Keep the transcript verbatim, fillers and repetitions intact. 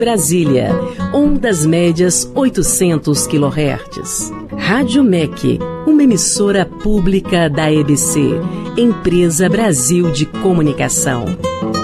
Brasília, ondas médias oitocentos quilohertz. Rádio M E C, uma emissora pública da E B C, Empresa Brasil de Comunicação.